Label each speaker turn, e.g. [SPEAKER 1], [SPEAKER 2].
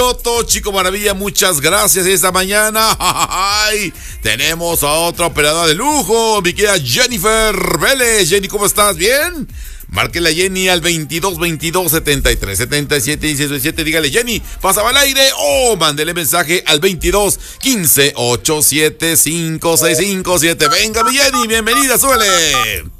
[SPEAKER 1] piloto, Chico Maravilla, muchas gracias esta mañana. ¡Ay! Tenemos a otra operadora de lujo, mi querida Jennifer Vélez. Jenny, ¿cómo estás? ¿Bien? Márquela Jenny al 22 22 73 77 17. Dígale, Jenny, pasaba al aire o mándele mensaje al 22 15 87 5657. Venga, mi Jenny, bienvenida, súbele.